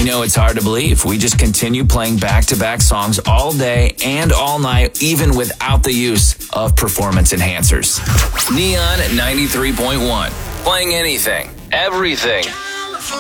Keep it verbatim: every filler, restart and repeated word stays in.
know it's hard to believe. We just continue playing back-to-back songs all day and all night, even without the use of performance enhancers. Neon ninety-three point one. Playing anything, everything,